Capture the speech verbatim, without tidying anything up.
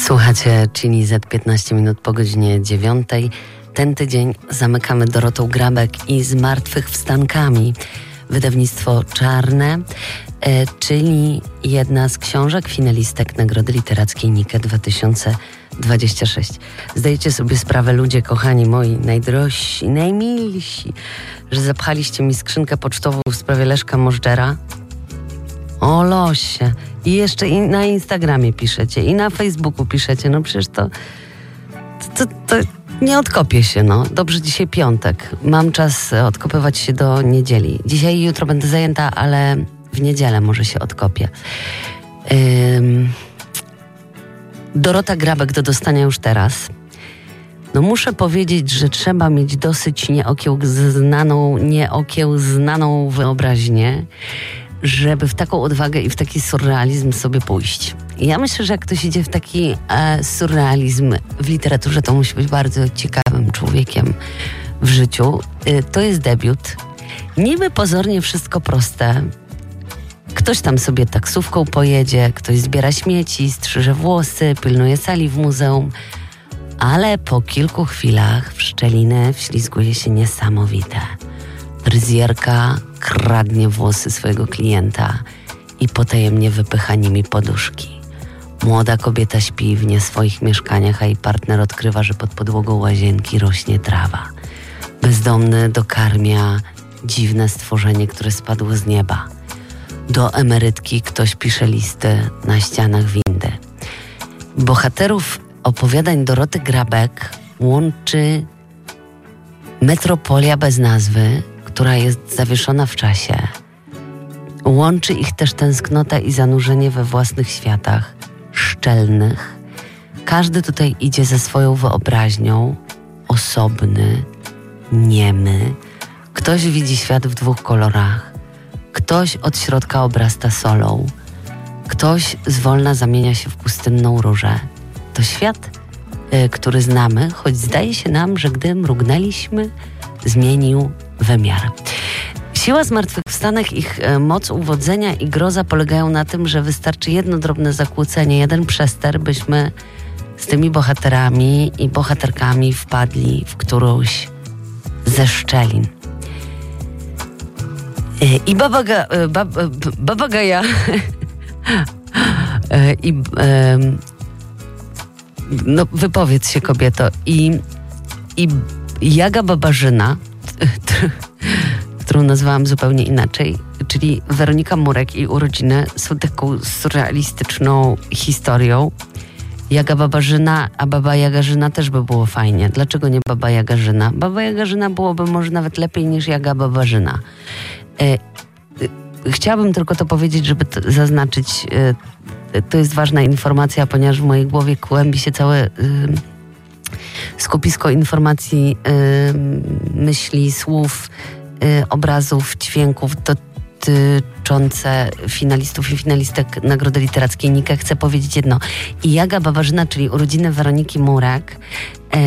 Słuchacie Chili Z piętnaście minut po godzinie dziewiątej. Ten tydzień zamykamy Dorotą Grabek i Zmartwychwstankami. Wydawnictwo Czarne, e, czyli jedna z książek finalistek Nagrody Literackiej Nike dwa tysiące dwudziesty szósty. Zdajecie sobie sprawę, ludzie kochani moi, najdrożsi, najmilsi, że zapchaliście mi skrzynkę pocztową w sprawie Leszka Możdżera? O losie. I jeszcze i na Instagramie piszecie, i na Facebooku piszecie. No przecież to, to, to, to nie odkopię się, no. Dobrze, dzisiaj piątek. Mam czas odkopywać się do niedzieli. Dzisiaj i jutro będę zajęta, ale w niedzielę może się odkopię. Ym... Dorota Grabek do dostania już teraz. No muszę powiedzieć, że trzeba mieć dosyć nieokiełznaną, nieokiełznaną wyobraźnię, żeby w taką odwagę i w taki surrealizm sobie pójść. I ja myślę, że jak ktoś idzie w taki e, surrealizm w literaturze, to musi być bardzo ciekawym człowiekiem w życiu. E, to jest debiut. Niby pozornie wszystko proste. Ktoś tam sobie taksówką pojedzie, ktoś zbiera śmieci, strzyże włosy, pilnuje sali w muzeum, ale po kilku chwilach w szczelinę wślizguje się niesamowite. Fryzjerka kradnie włosy swojego klienta i potajemnie wypycha nimi poduszki. Młoda kobieta śpi w nie swoich mieszkaniach, a jej partner odkrywa, że pod podłogą łazienki rośnie trawa. Bezdomny dokarmia dziwne stworzenie, które spadło z nieba. Do emerytki ktoś pisze listy na ścianach windy. Bohaterów opowiadań Doroty Grabek łączy metropolia bez nazwy, która jest zawieszona w czasie. Łączy ich też tęsknota i zanurzenie we własnych światach, szczelnych. Każdy tutaj idzie ze swoją wyobraźnią, osobny, niemy. Ktoś widzi świat w dwóch kolorach. Ktoś od środka obrasta solą. Ktoś zwolna zamienia się w pustynną różę. To świat, y, który znamy, choć zdaje się nam, że gdy mrugnęliśmy, zmienił wymiar. Siła zmartwychwstanek, ich e, moc uwodzenia i groza polegają na tym, że wystarczy jedno drobne zakłócenie, jeden przester, byśmy z tymi bohaterami i bohaterkami wpadli w którąś ze szczelin. E, I baba, ga, e, bab, e, baba Gaja e, i e, no wypowiedz się, kobieto, i, i Jaga Babarzyna, którą nazwałam zupełnie inaczej, czyli Weronika Murek i urodziny są taką surrealistyczną historią. Jaga Babarzyna, a Baba Jagarzyna też by było fajnie. Dlaczego nie Baba Jagarzyna? Baba Jagarzyna byłoby może nawet lepiej niż Jaga Babarzyna. E, e, chciałabym tylko to powiedzieć, żeby to zaznaczyć. E, to jest ważna informacja, ponieważ w mojej głowie kłębi się całe e, skupisko informacji, e, myśli, słów, Y, obrazów, dźwięków dotyczące finalistów i finalistek Nagrody Literackiej Nike. Chcę powiedzieć jedno. I Jaga Babarzyna, czyli urodziny Weroniki Murek,